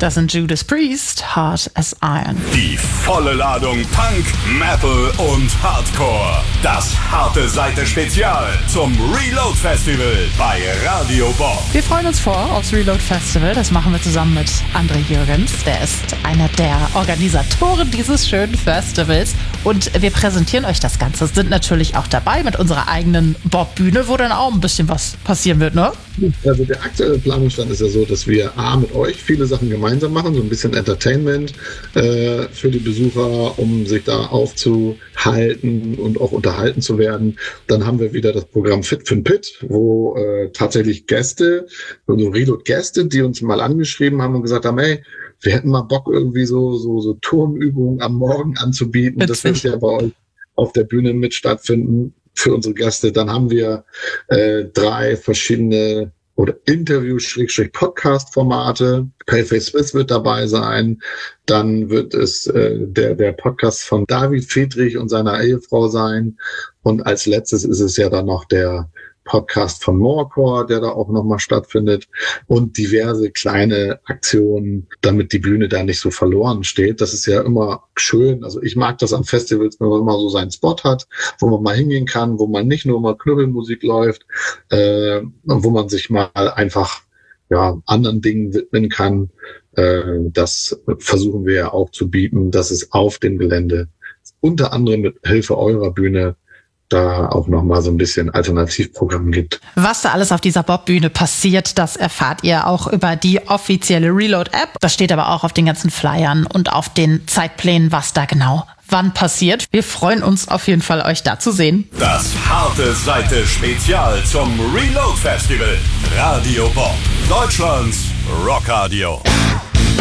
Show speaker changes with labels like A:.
A: Das sind Judas Priest, Hard as Iron.
B: Die volle Ladung Punk, Metal und Hardcore. Das harte Seite Spezial zum Reload Festival bei Radio Bob.
A: Wir freuen uns aufs Reload Festival. Das machen wir zusammen mit André Jürgens. Der ist einer der Organisatoren dieses schönen Festivals. Und wir präsentieren euch das Ganze. Sind natürlich auch dabei mit unserer eigenen Bob-Bühne, wo dann auch ein bisschen was passieren wird, ne?
C: Also der aktuelle Planungsstand ist ja so, dass wir mit euch viele Sachen gemeinsam machen, so ein bisschen Entertainment für die Besucher, um sich da aufzuhalten und auch unterhalten zu werden. Dann haben wir wieder das Programm Fit für den Pit, wo tatsächlich Gäste, also Reload-Gäste, die uns mal angeschrieben haben und gesagt haben, hey, wir hätten mal Bock, irgendwie so Turmübungen am Morgen anzubieten. Witzig. Das wird ja bei euch auf der Bühne mit stattfinden für unsere Gäste. Dann haben wir 3 verschiedene oder Interview-Podcast-Formate. Paleface Smith wird dabei sein. Dann wird es der Podcast von David Friedrich und seiner Ehefrau sein. Und als letztes ist es ja dann noch der Podcast von Morecore, der da auch nochmal stattfindet, und diverse kleine Aktionen, damit die Bühne da nicht so verloren steht. Das ist ja immer schön. Also ich mag das an Festivals, wenn man immer so seinen Spot hat, wo man mal hingehen kann, wo man nicht nur mal Knüppelmusik läuft, wo man sich mal einfach anderen Dingen widmen kann. Das versuchen wir ja auch zu bieten, dass es auf dem Gelände unter anderem mit Hilfe eurer Bühne da auch nochmal so ein bisschen Alternativprogramm gibt.
A: Was da alles auf dieser Bob-Bühne passiert, das erfahrt ihr auch über die offizielle Reload-App. Das steht aber auch auf den ganzen Flyern und auf den Zeitplänen, was da genau wann passiert. Wir freuen uns auf jeden Fall, euch da zu sehen.
B: Das harte Seite Spezial zum Reload Festival. Radio Bob, Deutschlands Rockradio.